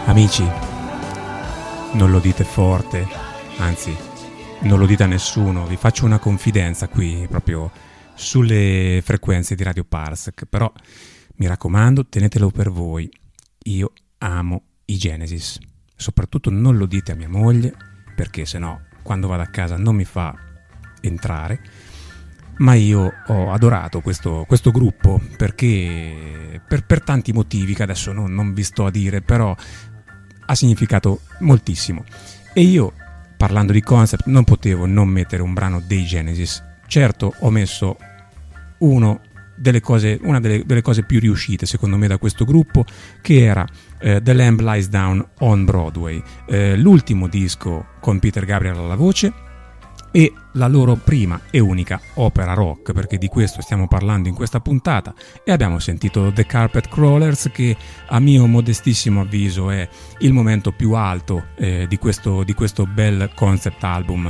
Amici, non lo dite forte, anzi, non lo dite a nessuno, vi faccio una confidenza qui, proprio sulle frequenze di Radio Parsec, però mi raccomando, tenetelo per voi, io amo i Genesis, soprattutto non lo dite a mia moglie, perché sennò quando vado a casa non mi fa entrare, ma io ho adorato questo gruppo perché per tanti motivi che adesso non vi sto a dire, però ha significato moltissimo. E io, parlando di concept, non potevo non mettere un brano dei Genesis. Certo, ho messo una delle cose più riuscite secondo me da questo gruppo, che era The Lamb Lies Down on Broadway, l'ultimo disco con Peter Gabriel alla voce e la loro prima e unica opera rock, perché di questo stiamo parlando in questa puntata, e abbiamo sentito The Carpet Crawlers, che a mio modestissimo avviso è il momento più alto di questo bel concept album.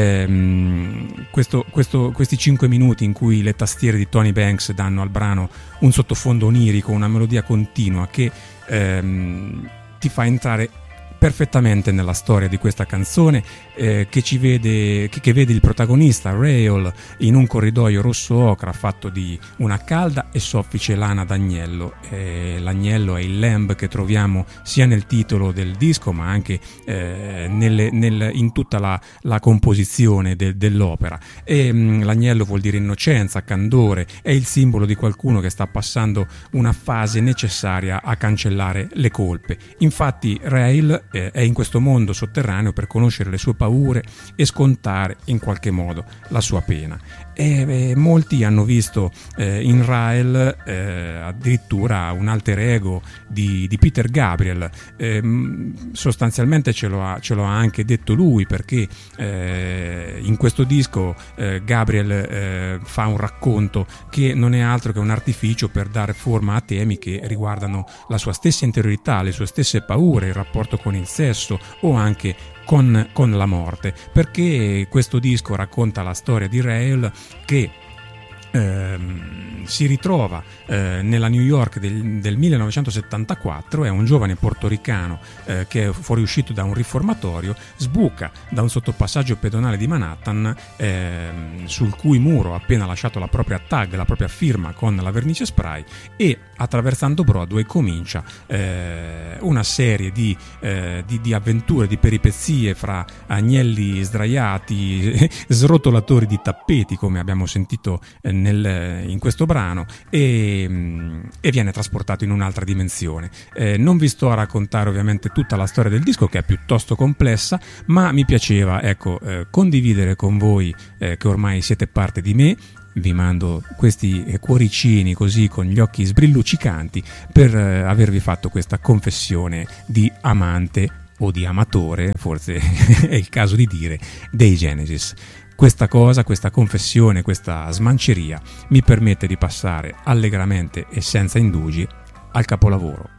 Questi 5 minuti in cui le tastiere di Tony Banks danno al brano un sottofondo onirico, una melodia continua che ti fa entrare perfettamente nella storia di questa canzone, che vede il protagonista Rael in un corridoio rosso ocra fatto di una calda e soffice lana d'agnello. L'agnello è il lamb che troviamo sia nel titolo del disco, ma anche in tutta la composizione dell'opera. L'agnello vuol dire innocenza, candore, è il simbolo di qualcuno che sta passando una fase necessaria a cancellare le colpe. Infatti Rael è in questo mondo sotterraneo per conoscere le sue paure e scontare in qualche modo la sua pena. E molti hanno visto in Rael addirittura un alter ego di Peter Gabriel. Sostanzialmente ce lo ha anche detto lui, perché in questo disco Gabriel fa un racconto che non è altro che un artificio per dare forma a temi che riguardano la sua stessa interiorità, le sue stesse paure, il rapporto con il sesso o anche con la morte, perché questo disco racconta la storia di Rael che si ritrova nella New York del 1974, è un giovane portoricano che è fuoriuscito da un riformatorio, sbuca da un sottopassaggio pedonale di Manhattan, sul cui muro ha appena lasciato la propria tag, la propria firma con la vernice spray, e attraversando Broadway comincia una serie di avventure, di peripezie fra agnelli sdraiati, srotolatori di tappeti, come abbiamo sentito in questo brano, e viene trasportato in un'altra dimensione. Non vi sto a raccontare ovviamente tutta la storia del disco, che è piuttosto complessa, ma mi piaceva condividere con voi, che ormai siete parte di me. Vi mando questi cuoricini così con gli occhi sbrilluccicanti per avervi fatto questa confessione di amante o di amatore, forse è il caso di dire, dei Genesis. Questa confessione, questa smanceria mi permette di passare allegramente e senza indugi al capolavoro.